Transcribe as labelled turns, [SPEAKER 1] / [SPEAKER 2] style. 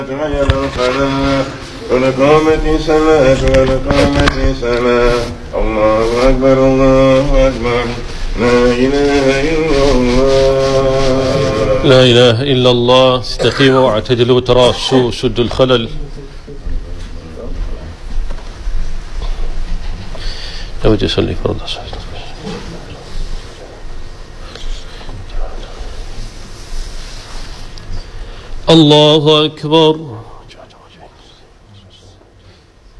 [SPEAKER 1] تعين الصلاة ولقامة الصلاة ولقامة الصلاة الله أكبر الله أكبر لا إله إلا الله
[SPEAKER 2] لا إله إلا الله. استقيموا واعتدلوا تراصوا سدوا الخلل. لو تصلي فرض الله أكبر.